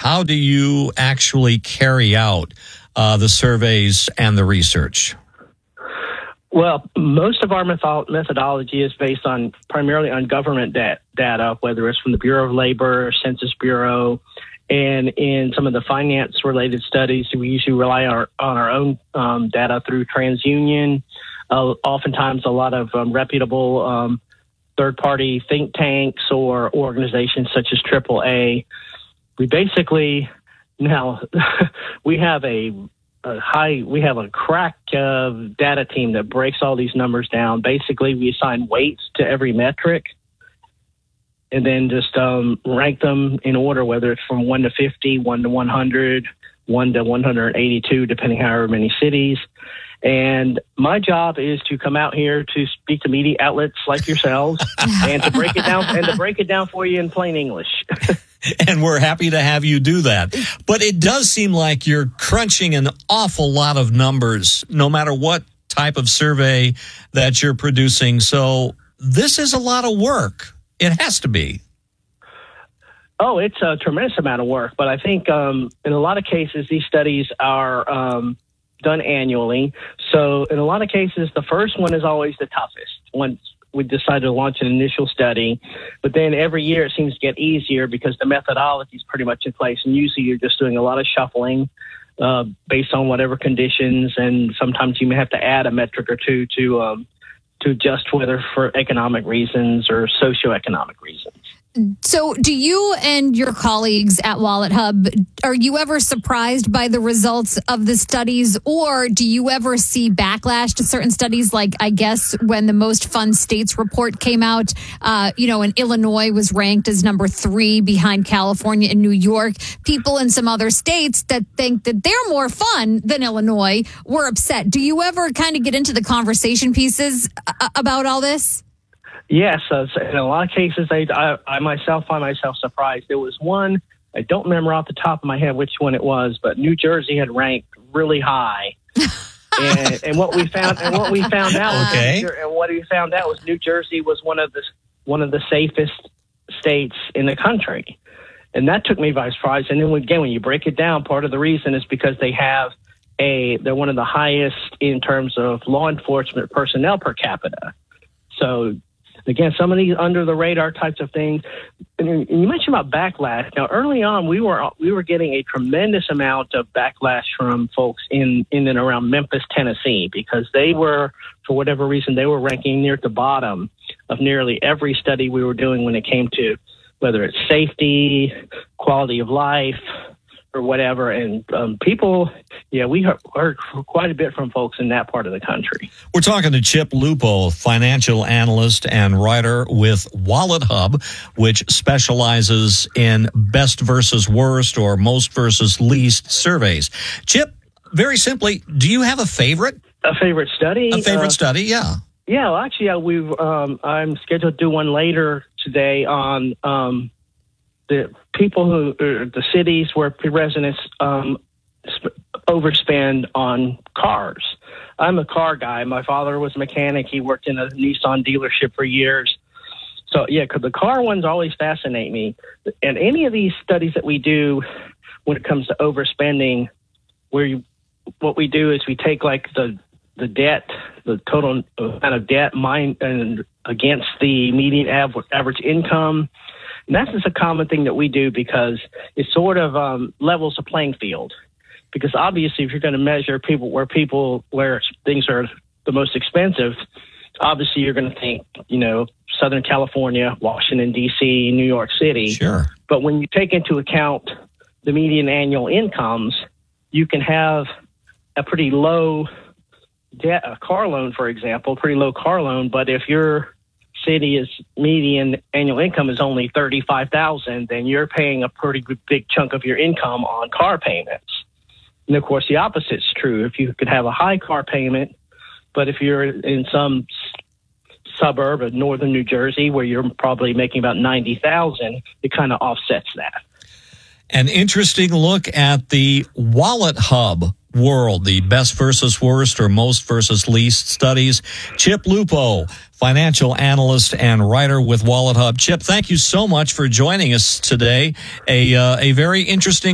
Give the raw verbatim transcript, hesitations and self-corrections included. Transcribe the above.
how do you actually carry out uh, the surveys and the research? Well, most of our method- methodology is based on primarily on government da- data, whether it's from the Bureau of Labor, Census Bureau, and in some of the finance-related studies, we usually rely on our, on our own um, data through TransUnion. Uh, oftentimes, a lot of um, reputable um, third-party think tanks or organizations such as triple A. We basically now we have a, a high we have a crack uh, data team that breaks all these numbers down. Basically, we assign weights to every metric, and then just um, rank them in order, whether it's from one to fifty, one to one hundred, one to one hundred eighty-two, depending however many cities. And my job is to come out here to speak to media outlets like yourselves and to break it down and to break it down for you in plain English. And we're happy to have you do that. But it does seem like you're crunching an awful lot of numbers, no matter what type of survey that you're producing. So this is a lot of work. It has to be. Oh, it's a tremendous amount of work. But I think um, in a lot of cases, these studies are um, done annually. So in a lot of cases, the first one is always the toughest once we decided to launch an initial study. But then every year it seems to get easier because the methodology is pretty much in place. And usually you're just doing a lot of shuffling uh, based on whatever conditions. And sometimes you may have to add a metric or two to um, to adjust, whether for economic reasons or socioeconomic reasons. So do you and your colleagues at WalletHub, are you ever surprised by the results of the studies, or do you ever see backlash to certain studies? Like, I guess, when the Most Fun States report came out, uh, you know, and Illinois was ranked as number three behind California and New York. People in some other states that think that they're more fun than Illinois were upset. Do you ever kind of get into the conversation pieces about all this? Yes, uh, in a lot of cases, I, I, I myself find myself surprised. There was one, I don't remember off the top of my head which one it was, but New Jersey had ranked really high. and, and what we found, and what we found out, okay. was, and what we found out was New Jersey was one of the one of the safest states in the country, and that took me by surprise. And then again, when you break it down, part of the reason is because they have a they're one of the highest in terms of law enforcement personnel per capita. So. Again, some of these under-the-radar types of things. And you mentioned about backlash. Now, early on, we were we were getting a tremendous amount of backlash from folks in, in and around Memphis, Tennessee, because they were, for whatever reason, they were ranking near the bottom of nearly every study we were doing when it came to whether it's safety, quality of life, or whatever. And um, people, yeah, we heard, heard quite a bit from folks in that part of the country. We're talking to Chip Lupo, financial analyst and writer with WalletHub, which specializes in best versus worst or most versus least surveys. Chip, very simply, do you have a favorite? A favorite study? A favorite uh, study, yeah. Yeah, well, actually, uh, we've um, I'm scheduled to do one later today on um, the people who, uh, the cities where residents um, sp- overspend on cars. I'm a car guy. My father was a mechanic. He worked in a Nissan dealership for years. So, yeah, because the car ones always fascinate me. And any of these studies that we do when it comes to overspending, where you, what we do is we take like the the debt, the total amount of debt mine, and against the median average, average income. And that's just a common thing that we do because it sort of um, levels the playing field. Because obviously, if you're going to measure people where people where things are the most expensive, obviously you're going to think, you know, Southern California, Washington, D C, New York City. Sure. But when you take into account the median annual incomes, you can have a pretty low debt, a car loan, for example, pretty low car loan. But if your city is median annual income is only thirty-five thousand dollars, then you're paying a pretty good, big chunk of your income on car payments. And of course, the opposite's true. If you could have a high car payment, but if you're in some suburb of northern New Jersey where you're probably making about ninety thousand dollars, it kind of offsets that. An interesting look at the WalletHub world, the best versus worst or most versus least studies. Chip Lupo, financial analyst and writer with WalletHub. Chip, thank you so much for joining us today. A uh, a very interesting